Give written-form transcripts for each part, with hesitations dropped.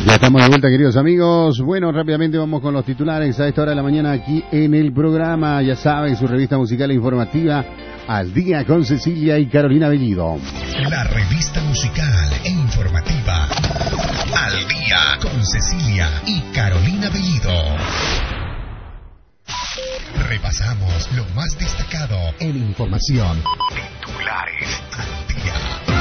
Ya estamos de vuelta, queridos amigos. Bueno, rápidamente vamos con los titulares a esta hora de la mañana aquí en el programa. Ya saben, su revista musical e informativa Al Día con Cecilia y Carolina Bellido. La revista musical e informativa Al Día con Cecilia y Carolina Bellido. Repasamos lo más destacado en información. Titulares al día.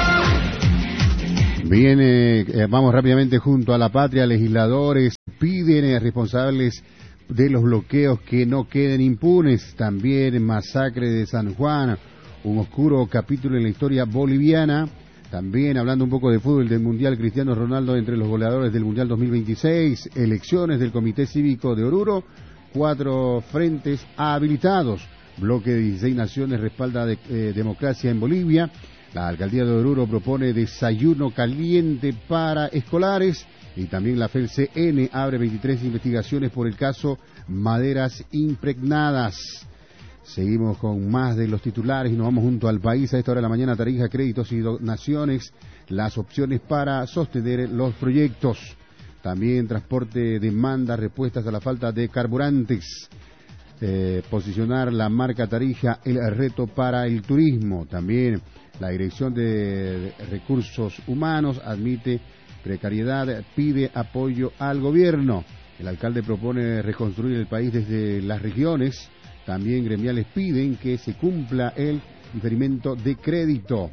Bien, vamos rápidamente junto a la patria. Legisladores piden a responsables de los bloqueos que no queden impunes. También masacre de San Juan, un oscuro capítulo en la historia boliviana. También hablando un poco de fútbol del Mundial, Cristiano Ronaldo entre los goleadores del Mundial 2026. Elecciones del Comité Cívico de Oruro. 4 frentes habilitados. Bloque de 16 naciones respalda democracia en Bolivia. La alcaldía de Oruro propone desayuno caliente para escolares. Y también la FELCN abre 23 investigaciones por el caso Maderas Impregnadas. Seguimos con más de los titulares y nos vamos junto al país. A esta hora de la mañana, Tarija, créditos y donaciones, las opciones para sostener los proyectos. También transporte demanda respuestas a la falta de carburantes. Posicionar la marca Tarija, el reto para el turismo. También la Dirección de Recursos Humanos admite precariedad, pide apoyo al gobierno. El alcalde propone reconstruir el país desde las regiones. También gremiales piden que se cumpla el diferimiento de crédito.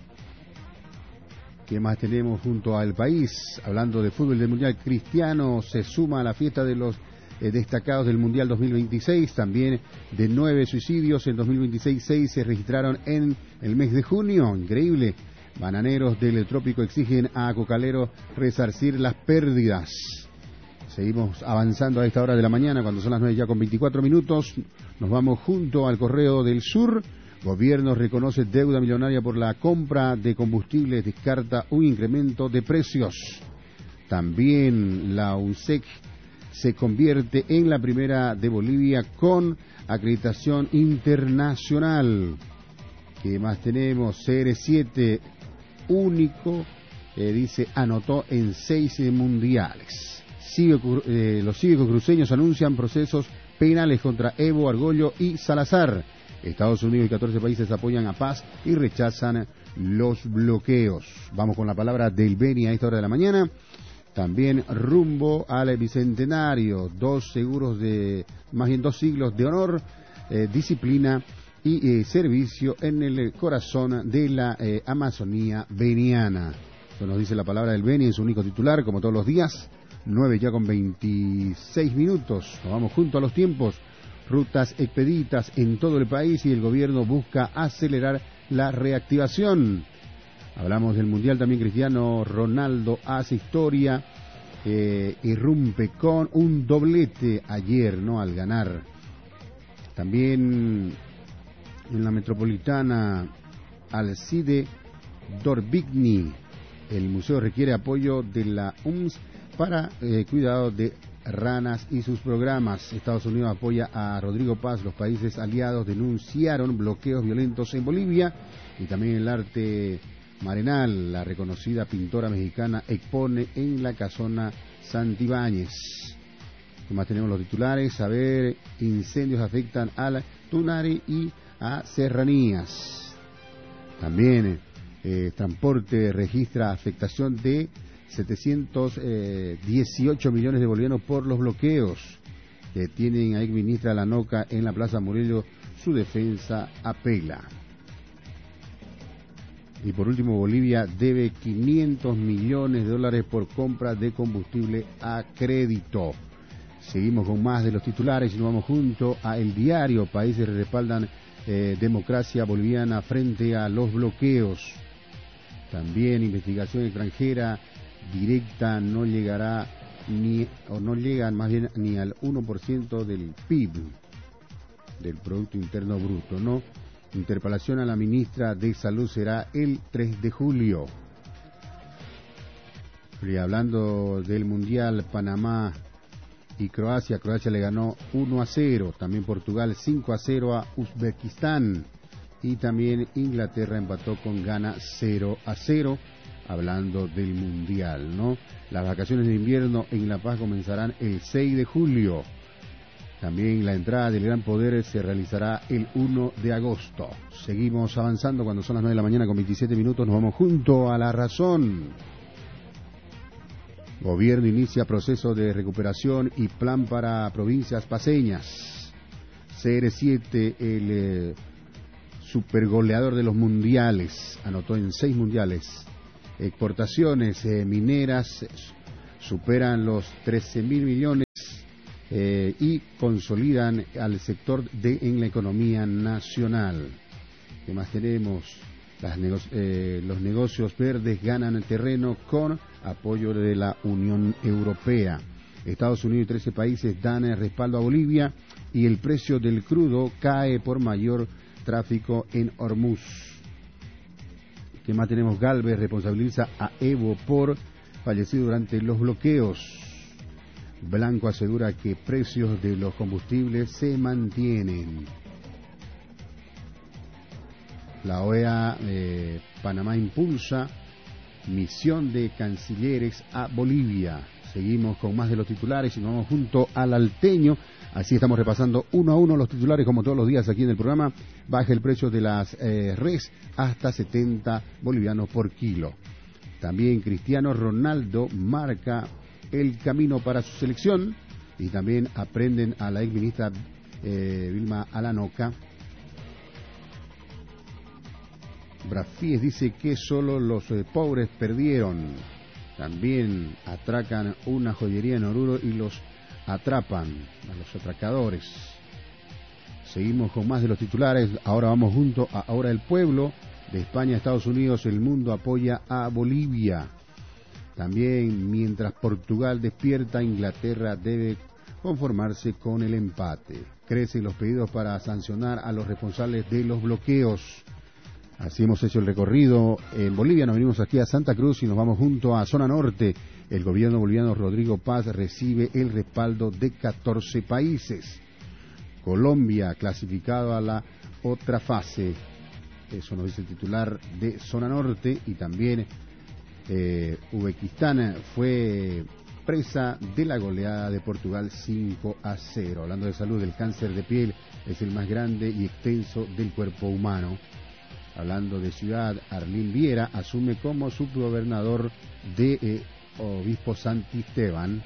¿Qué más tenemos junto al país? Hablando de fútbol del Mundial, Cristiano se suma a la fiesta de los destacados del Mundial 2026. También de 9 suicidios en 2026, 6 se registraron en el mes de junio. Increíble. Bananeros del Trópico exigen a Cocalero resarcir las pérdidas. Seguimos avanzando a esta hora de la mañana, cuando son las 9 ya con 24 minutos. Nos vamos junto al Correo del Sur. Gobierno reconoce deuda millonaria por la compra de combustibles, descarta un incremento de precios. También la UNSEC se convierte en la primera de Bolivia con acreditación internacional. ¿Qué más tenemos? CR7 único, dice, anotó en 6 mundiales. Los cívicos cruceños anuncian procesos penales contra Evo, Argollo y Salazar. Estados Unidos y 14 países apoyan a paz y rechazan los bloqueos. Vamos con la palabra del Beni a esta hora de la mañana. También rumbo al bicentenario, 2 siglos de honor, disciplina y servicio en el corazón de la Amazonía beniana. Eso nos dice la palabra del Beni en su único titular, como todos los días. 9 ya con 26 minutos. Nos vamos junto a los tiempos. Rutas expeditas en todo el país y el gobierno busca acelerar la reactivación. Hablamos del Mundial también. Cristiano Ronaldo hace historia, irrumpe con un doblete ayer, ¿no? Al ganar. También en la metropolitana, Alcide Dorbigny, el museo requiere apoyo de la UMS para cuidado de ranas y sus programas. Estados Unidos apoya a Rodrigo Paz. Los países aliados denunciaron bloqueos violentos en Bolivia. Y también el arte Marenal, la reconocida pintora mexicana, expone en la casona Santibáñez. ¿Qué más tenemos los titulares? A ver, incendios afectan al Tunari y a Serranías. También transporte registra afectación de 718 millones de bolivianos por los bloqueos. Tienen a exministra Lanoca en la Plaza Murillo, su defensa apela. Y por último, Bolivia debe 500 millones de dólares por compra de combustible a crédito. Seguimos con más de los titulares y nos vamos junto a El Diario. Países respaldan democracia boliviana frente a los bloqueos. También investigación extranjera directa no llegará no llegan más bien ni al 1% del PIB, del Producto Interno Bruto, ¿no? Interpelación a la ministra de Salud será el 3 de julio. Y hablando del Mundial, Panamá y Croacia le ganó 1-0, también Portugal 5-0 a Uzbekistán. Y también Inglaterra empató con Ghana 0-0. hablando del Mundial, ¿no? Las vacaciones de invierno en La Paz comenzarán el 6 de julio. También la entrada del Gran Poder se realizará el 1 de agosto. Seguimos avanzando cuando son las 9 de la mañana con 27 minutos. Nos vamos junto a La Razón. Gobierno inicia proceso de recuperación y plan para provincias paceñas. CR7, el supergoleador de los mundiales, anotó en 6 mundiales. Exportaciones mineras superan los 13.000 millones y consolidan al sector en la economía nacional. ¿Qué más tenemos? Los negocios verdes ganan terreno con apoyo de la Unión Europea. Estados Unidos y 13 países dan respaldo a Bolivia y el precio del crudo cae por mayor tráfico en Hormuz. ¿Qué más tenemos? Galvez responsabiliza a Evo por fallecido durante los bloqueos. Blanco asegura que precios de los combustibles se mantienen. La OEA Panamá impulsa misión de cancilleres a Bolivia. Seguimos con más de los titulares y nos vamos junto al Alteño. Así estamos repasando uno a uno los titulares como todos los días aquí en el programa. Baja el precio de las res hasta 70 bolivianos por kilo. También Cristiano Ronaldo marca el camino para su selección y también aprenden a la exministra Vilma Alanoca. Brafíes dice que solo los pobres perdieron. También atracan una joyería en Oruro y los atrapan a los atracadores. Seguimos con más de los titulares. Ahora vamos junto a Ahora el Pueblo. De España a Estados Unidos, el mundo apoya a Bolivia. También, mientras Portugal despierta, Inglaterra debe conformarse con el empate. Crecen los pedidos para sancionar a los responsables de los bloqueos. Así hemos hecho el recorrido en Bolivia. Nos venimos aquí a Santa Cruz y nos vamos junto a Zona Norte. El gobierno boliviano Rodrigo Paz recibe el respaldo de 14 países. Colombia clasificado a la otra fase. Eso nos dice el titular de Zona Norte. Y también Uzbekistán fue presa de la goleada de Portugal 5-0. Hablando de salud, el cáncer de piel es el más grande y extenso del cuerpo humano. Hablando de ciudad, Arlín Viera asume como subgobernador de Obispo Santisteban.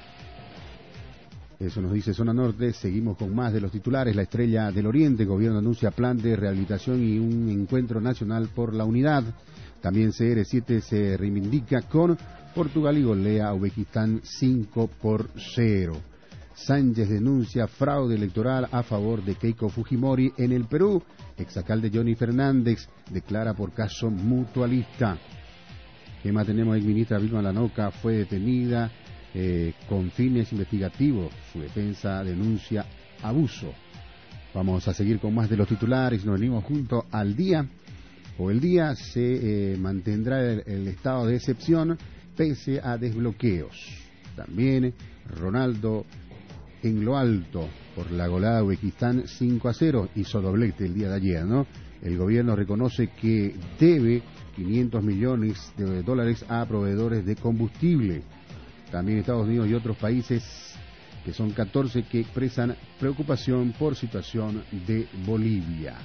Eso nos dice Zona Norte. Seguimos con más de los titulares. La Estrella del Oriente, gobierno anuncia plan de rehabilitación y un encuentro nacional por la unidad. También CR7 se reivindica con Portugal y golea a Uzbekistán 5-0. Sánchez denuncia fraude electoral a favor de Keiko Fujimori en el Perú. Exalcalde Johnny Fernández declara por caso mutualista. ¿Qué más tenemos? Exministra Vilma Alanoca fue detenida con fines investigativos. Su defensa denuncia abuso. Vamos a seguir con más de los titulares. Nos venimos junto al día. O el día se mantendrá el estado de excepción pese a desbloqueos. También Ronaldo en lo alto por la goleada de Uzbekistán 5-0, hizo doblete el día de ayer, ¿no? El gobierno reconoce que debe 500 millones de dólares a proveedores de combustible. También Estados Unidos y otros países, que son 14, que expresan preocupación por situación de Bolivia.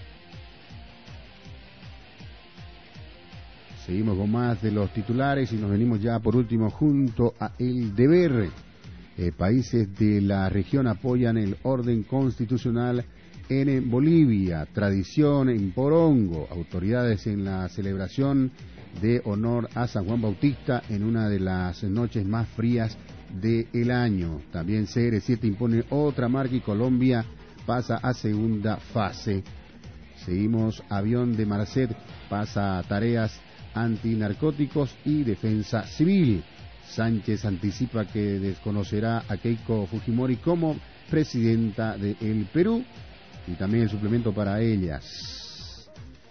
Seguimos con más de los titulares y nos venimos ya por último junto a El Deber. Países de la región apoyan el orden constitucional en Bolivia. Tradición en Porongo. Autoridades en la celebración de honor a San Juan Bautista en una de las noches más frías del año. También CR7 impone otra marca y Colombia pasa a segunda fase. Seguimos. Avión de Marcet pasa a tareas antinarcóticos y defensa civil. Sánchez anticipa que desconocerá a Keiko Fujimori como presidenta del Perú y también el suplemento para ellas.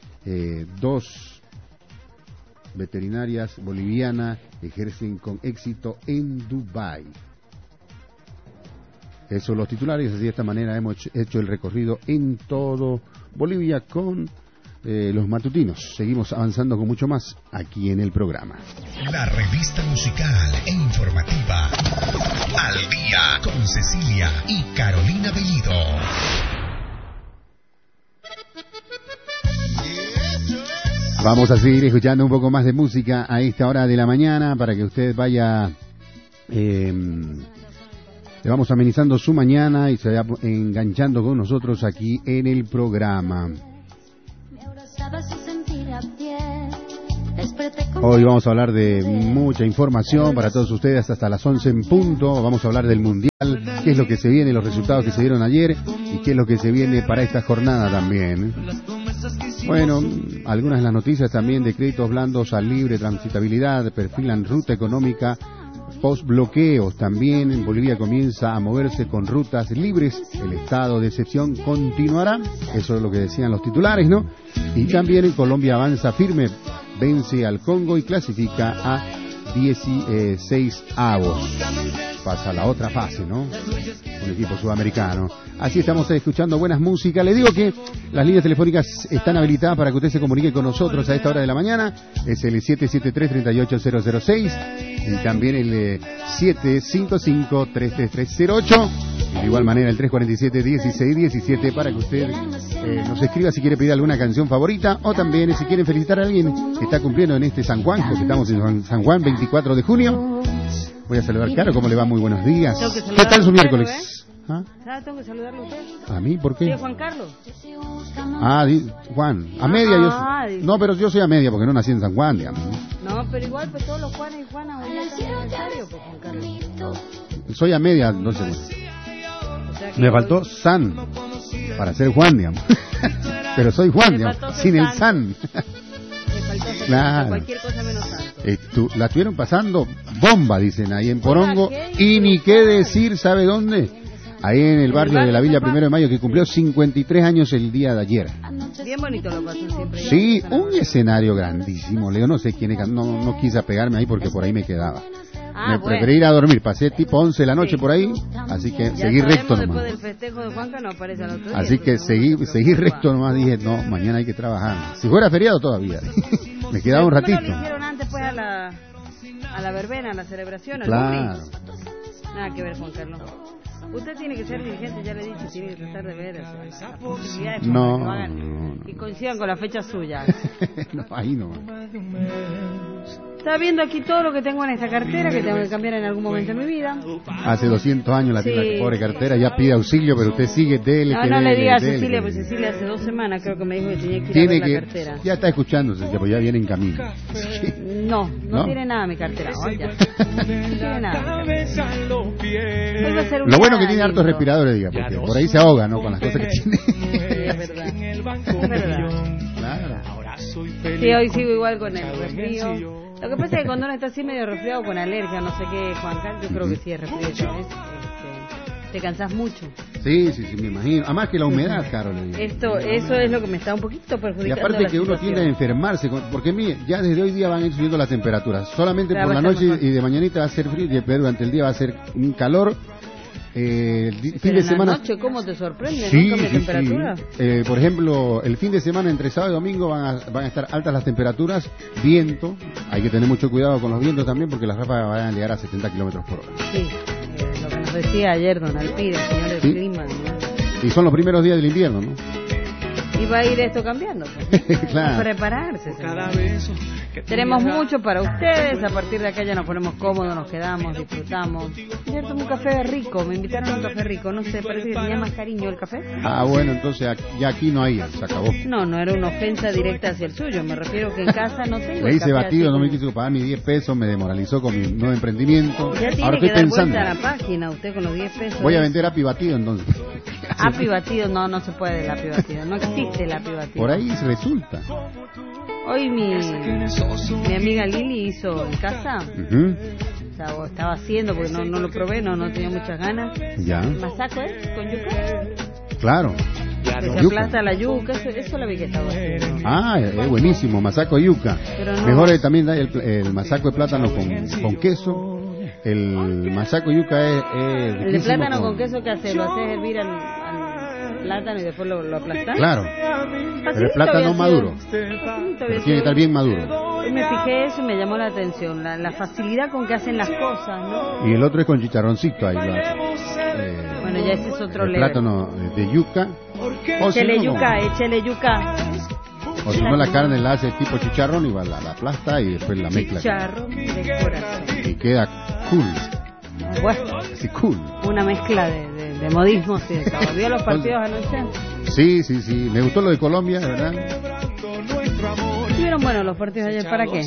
2 veterinarias bolivianas ejercen con éxito en Dubái. Esos son los titulares. Así de esta manera hemos hecho el recorrido en todo Bolivia con los matutinos. Seguimos avanzando con mucho más aquí en el programa. La revista musical e informativa Al Día con Cecilia y Carolina Bellido. Vamos a seguir escuchando un poco más de música a esta hora de la mañana para que usted vaya, le vamos amenizando su mañana y se vaya enganchando con nosotros aquí en el programa. Hoy vamos a hablar de mucha información para todos ustedes hasta las 11 en punto. Vamos a hablar del Mundial, qué es lo que se viene, los resultados que se dieron ayer y qué es lo que se viene para esta jornada también. Bueno, algunas de las noticias también de créditos blandos a libre transitabilidad, perfilan ruta económica post bloqueos. También en Bolivia comienza a moverse con rutas libres, el estado de excepción continuará, eso es lo que decían los titulares, ¿no? Y también en Colombia avanza firme, vence al Congo y clasifica a 16avos. Pasa a la otra fase, ¿no? Un equipo sudamericano. Así estamos escuchando buenas músicas. Le digo que las líneas telefónicas están habilitadas para que usted se comunique con nosotros a esta hora de la mañana. Es el 773-38006 y también el 755-33308. De igual manera el 347-1617 para que usted nos escriba si quiere pedir alguna canción favorita o también si quieren felicitar a alguien que está cumpliendo en este San Juan, porque estamos en San Juan 24 de junio. Voy a saludar, Caro, ¿cómo le va? Muy buenos días. ¿Qué tal su miércoles? ¿Ah? Tengo que saludarle a usted. ¿A mí? ¿Por qué? Sí, Juan Carlos. Juan. A media yo... No, pero yo soy a media porque no nací en San Juan, digamos. No, pero igual, pues todos los Juanes y Juanas hoy están en aniversario, pues, Juan Carlos. Soy a media, entonces, bueno. O sea que Me faltó San para ser Juan, digamos. Pero soy Juan, digamos, sin el San. Claro. Cualquier cosa menos santo. La estuvieron pasando bomba, dicen, ahí en Porongo. Y ni qué decir, ¿sabe dónde? Ahí en el barrio de la Villa 1 de Mayo, que cumplió 53 años el día de ayer. Bien bonito lo pasan siempre. Sí, un escenario grandísimo. Leo, no sé quién es, no quise apegarme ahí porque por ahí me quedaba. Me preferí ir a dormir, pasé tipo 11 de la noche por ahí, así que seguí recto nomás. Después del festejo de Juanca no aparece al otro día. Así que seguí recto nomás, dije, no, mañana hay que trabajar. Si fuera feriado todavía, me quedaba un ratito. ¿Cómo lo hicieron antes pues a la verbena, a la celebración? Claro. Nada que ver, Juan Carlos. Usted tiene que ser dirigente, ya le he dicho, tiene que tratar de ver las posibilidades para que lo hagan y coincidan con la fecha suya. No, ahí no. Estaba viendo aquí todo lo que tengo en esta cartera, que tengo que cambiar en algún momento de mi vida. Hace 200 años la tiene la pobre cartera, ya pide auxilio, pero usted sigue, dele. No le diga a Cecilia, pues Cecilia hace 2 semanas creo que me dijo que tenía que ir a ver la cartera. Ya está escuchando, Cecilia, pues ya viene en camino. No tiene nada mi cartera. Oye, no tiene nada. Lo bueno que tiene hartos respiradores, diga, porque por ahí se ahoga, ¿no? Con las cosas que tiene. Sí, es verdad. Es verdad. Claro. Sí, hoy sigo igual con el resfrío. Lo que pasa es que cuando uno está así medio resfriado con alergia, no sé qué, Juan Carlos, yo creo que sí es resfrío, ¿sabes? Te cansás mucho. Sí, me imagino. Además que la humedad, Carol. Eso es lo que me está un poquito perjudicando. Y aparte que uno tiende a enfermarse, porque mire, ya desde hoy día van a ir subiendo las temperaturas. Solamente por la noche y de mañanita va a ser frío, pero durante el día va a ser un calor. Fin de semana. Noche, ¿cómo te sorprende? Sí, ¿No cambia temperatura? Sí. Por ejemplo, el fin de semana entre sábado y domingo van a estar altas las temperaturas, viento. Hay que tener mucho cuidado con los vientos también porque las ráfagas van a llegar a 70 kilómetros por hora. Sí, lo que nos decía ayer don Alpide, el señor del clima, ¿no? Y son los primeros días del invierno, ¿no? Y va a ir esto cambiando, pues. Claro. Prepararse. Tenemos mucho para ustedes. A partir de acá ya nos ponemos cómodos, nos quedamos, disfrutamos. Ayer tomé un café rico, me invitaron a un café rico. No sé, parece que tenía más cariño el café. Ah, bueno, entonces ya aquí no hay, se acabó. No era una ofensa directa hacia el suyo. Me refiero que en casa no tengo. Le hice batido, no me quiso pagar mis 10 pesos, me desmoralizó con mi nuevo emprendimiento. Ya tiene ahora que estoy dar pensando. vuelta a la página usted con los 10 pesos. Voy a vender api batido entonces. Api batido, no se puede el api batido. No existe el api batido. Por ahí resulta. Hoy mi amiga Lili hizo en casa, o estaba haciendo porque no lo probé, no tenía muchas ganas. Ya. Masaco, con yuca. Claro. Que se aplasta la yuca, eso lo vi que estaba haciendo. Ah, es buenísimo, masaco de yuca. No. Mejor también da el masaco de plátano con queso. El masaco de yuca es el de plátano con queso, que hace, lo haces hervir al plátano y después lo aplastás. Claro, pero el plátano maduro. Pero tiene que estar bien maduro. Y me fijé eso y me llamó la atención, la facilidad con que hacen las cosas, ¿no? Y el otro es con chicharroncito ahí. Bueno, ya ese es otro el level. plátano de yuca. Échele yuca, échele yuca. O si no, la carne la hace tipo chicharrón y la aplasta y después la mezcla. Chicharrón de corazón. Y queda cool. Bueno, Sí, cool. una mezcla de modismos y de todo. ¿Vio los partidos anoche? Sí. Me gustó lo de Colombia, de verdad. ¿Estuvieron buenos los partidos de ayer? ¿Para qué?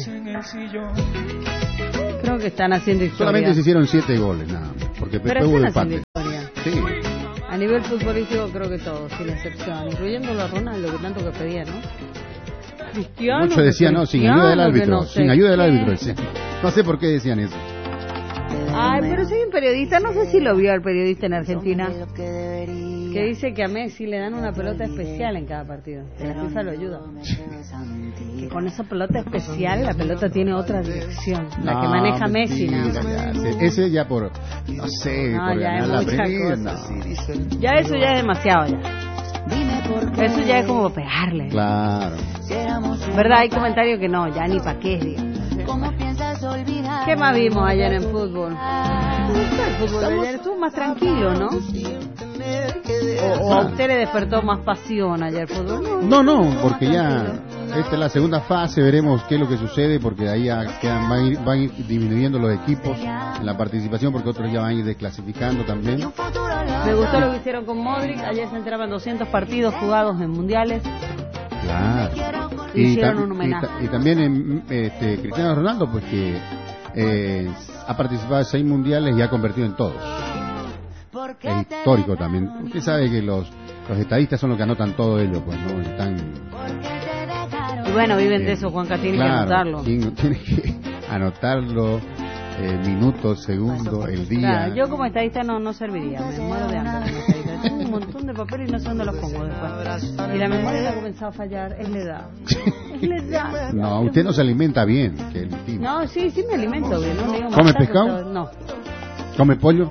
Creo que están haciendo historia. Solamente se hicieron 7 goles, nada más. Porque Pero después hubo están empate. haciendo historia. Sí. A nivel futbolístico creo que todos, sin excepción, incluyéndolo a Ronaldo, que tanto que pedía, ¿no? Cristiano. Muchos decían, no, sin ayuda del árbitro. No sé Sin ayuda del qué. árbitro, decían. No sé por qué decían eso. Ay, pero soy un periodista, no sé si lo vio el periodista en Argentina, que dice que a Messi le dan una pelota especial en cada partido, que la FIFA lo ayuda. Que con esa pelota especial, la pelota tiene otra dirección, la que maneja Messi, mentira, nada más. ya, ese ya por, no sé, No, por ya ganar es la mucha Premier, cosa. no. Ya eso ya es demasiado ya. Eso ya es como pegarle. Claro. ¿Verdad? Hay comentarios que no, ya ni pa' qué, digamos. ¿Qué más vimos ayer en fútbol? El fútbol de ayer estuvo más tranquilo, ¿no? O a usted le despertó más pasión ayer el fútbol. No, porque ya esta es la segunda fase, veremos qué es lo que sucede, porque de ahí ya van a ir disminuyendo los equipos en la participación, porque otros ya van a ir desclasificando también. Me gustó lo que hicieron con Modric, ayer se entraban 200 partidos jugados en mundiales. Claro. Hicieron un homenaje. Y también Cristiano Ronaldo, pues que ha participado en 6 mundiales y ha convertido en todos. Es histórico también. Usted sabe que los estadistas son los que anotan todo ello, pues no están. Y bueno, viven de eso, Juanca, tiene que anotarlo. Tiene que anotarlo, minutos, segundos, el día. Claro, yo como estadista no serviría, me muero de hambre como estadista. Tengo un montón de papel y no sé dónde los pongo después. Y la memoria le ha comenzado a fallar, es la edad. Es la edad. No, usted no se alimenta bien, que el tipo. No, sí me alimento bien. No, digo, ¿Come más pescado? pero no. ¿Come pollo?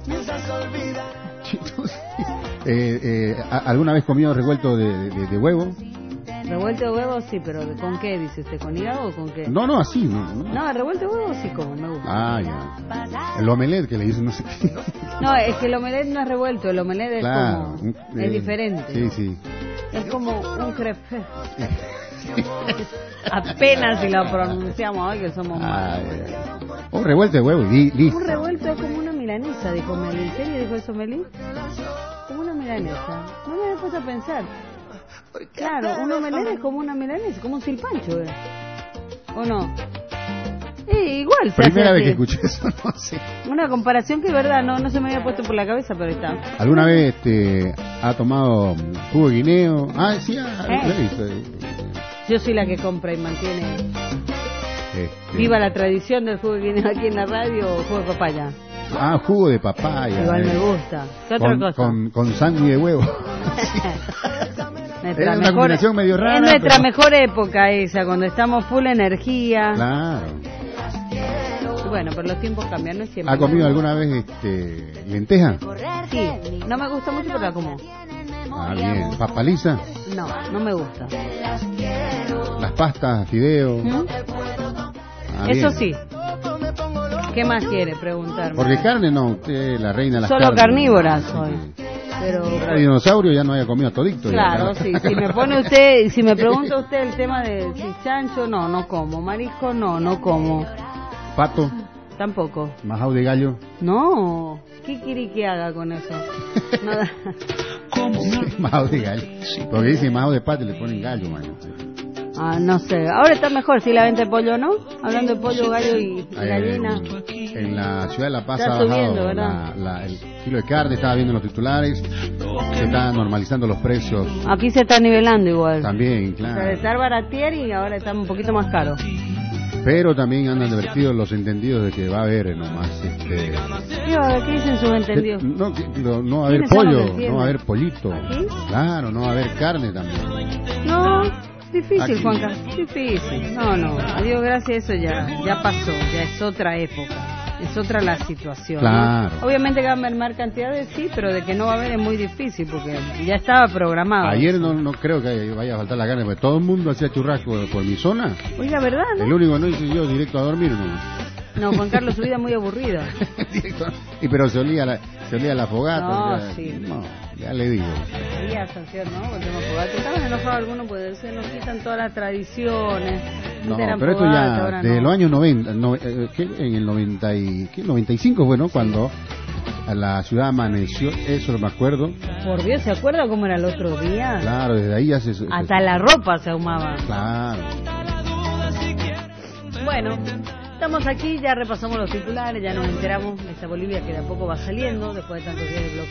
¿Alguna vez comió revuelto de huevo? Revuelto de huevo sí, pero ¿con qué dice usted? ¿Con hígado o con qué? No, así. No, revuelto de huevo sí como, me gusta. Ah, ya. El omelette que le dicen, no sé qué. No, es que el omelette no es revuelto, el omelette Claro, es como... es diferente. Sí. Es como un crepe. Apenas si lo pronunciamos hoy que somos malos. Un revuelto de huevo y listo. Un revuelto es como una milanesa, dijo Meli. ¿En serio dijo eso Meli? Como una milanesa. No me había puesto a pensar. Claro, un omelette es como una milanesa, como un silpancho, ¿eh? ¿O no? Igual se Primera hace vez así. que escuché eso, no sé. Una comparación que es verdad, no se me había puesto por la cabeza, pero está. ¿Alguna vez ha tomado jugo de guineo? Ah, sí, lo he visto. Yo soy la que compra y mantiene viva la tradición del jugo de guineo aquí en la radio o jugo de papaya. Jugo de papaya. Igual me gusta. ¿Qué otra cosa? Con sándwich de huevo. Nuestra Es una combinación medio rara. Es nuestra pero... mejor época esa, cuando estamos full energía. Claro. Bueno, pero los tiempos cambian, no es siempre. ¿Ha comido alguna vez lenteja? Sí, no me gusta mucho, pero la como. Ah, bien. ¿Papa lisa? No me gusta. Las pastas, fideos. Eso Bien. sí. ¿Qué más quiere preguntarme? Porque carne no, usted es la reina de las Solo carnes. carnívora soy. Pero El dinosaurio ya no haya comido todito. claro, sí. Si me pone usted, si me pregunta usted el tema de si chancho, no como. Marisco, no como. Pato, Tampoco. majao de gallo. No. ¿Qué quiere que haga con eso? Nada. Majao de gallo. Porque dice majao de pato y le ponen gallo, mano. No sé. Ahora está mejor si la vende pollo, ¿no? Hablando de pollo, gallo y gallina. En la ciudad de La Paz Está ha bajado subiendo, ¿verdad? el kilo de carne, estaba viendo en los titulares, se están normalizando los precios Aquí se está nivelando igual. también, O sea, de claro. estar baratier y ahora está un poquito más caro. Pero también andan divertidos los entendidos de que va a haber nomás ¿Qué dicen sus entendidos? no va a haber ¿Quiénes son los pollo, que entienden? no va a haber pollito. ¿Aquí? Claro, no va a haber carne también. No, difícil, Aquí. Juanca, difícil. No, adiós, gracias, eso ya pasó, ya es otra época. es otra la situación. Claro. ¿No? Obviamente que va a mermar cantidades, sí, pero de que no va a haber es muy difícil porque ya estaba programado. Ayer no creo que vaya a faltar la carne, porque todo el mundo hacía churrasco por mi zona. Oiga, ¿verdad? ¿No? El único no hice yo directo a dormir, ¿no? No, Juan Carlos, su vida muy aburrida. Pero se olía la fogata. No, ya, sí. No, ya le digo. Sería sanción, ¿no? Volvemos a fogata. Estaban enojados algunos porque se nos quitan todas las tradiciones. No, eran pero esto fogatas, ya ahora de no. los años 90, ¿qué? En el 95 fue, ¿no? Cuando a la ciudad amaneció, eso me acuerdo. Por Dios, ¿se acuerda cómo era el otro día? Claro, desde ahí ya se... Hasta la ropa se ahumaba. Claro. Bueno, estamos aquí, ya repasamos los titulares, ya nos enteramos de esta Bolivia que de a poco va saliendo después de tantos días de bloqueo.